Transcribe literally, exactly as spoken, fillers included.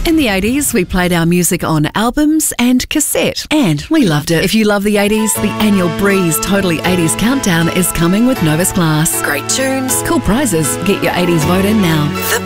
In the eighties, we played our music on albums and cassette, and we loved it. If you love the eighties, the annual Breeze Totally eighties Countdown is coming with Novus Glass. Great tunes, cool prizes. Get your eighties vote in now. The